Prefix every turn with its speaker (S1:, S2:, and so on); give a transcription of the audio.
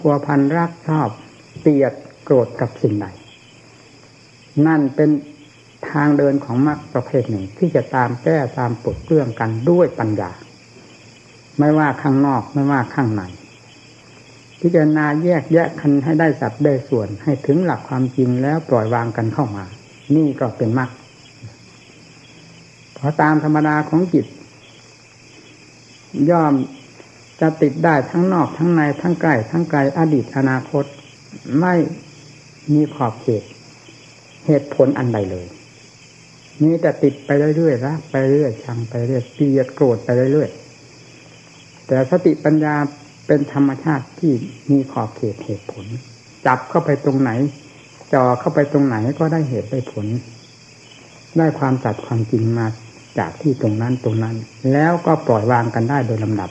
S1: กลัวพันรักชอบเกลียดโกรธกับสิ่งใดนั่นเป็นทางเดินของมรรคประเภทหนึ่งที่จะตามแก้ตามปลดเปลื้องกันด้วยปัญญาไม่ว่าข้างนอกไม่ว่าข้างในพิจารณาแยกแยะกันให้ได้สัดได้ส่วนให้ถึงหลักความจริงแล้วปล่อยวางกันเข้ามานี่ก็เป็นมรรคเพราะตามธรรมดาของจิตย่อมจะติดได้ทั้งนอกทั้งในทั้งใกล้ทั้งไกลอดีตอนาคตไม่มีขอบเขตเหตุผลอันใดเลยมีแต่ติดไปเรื่อยๆรักไปเรื่อยชังไปเรื่อยเกลียดโกรธไปเรื่อยๆแต่สติปัญญาเป็นธรรมชาติที่มีขอบเขตเหตุผลจับเข้าไปตรงไหนจ่อเข้าไปตรงไหนก็ได้เหตุได้ผลได้ความจัดความจริงมาจากที่ตรงนั้นแล้วก็ปล่อยวางกันได้โดยลำดับ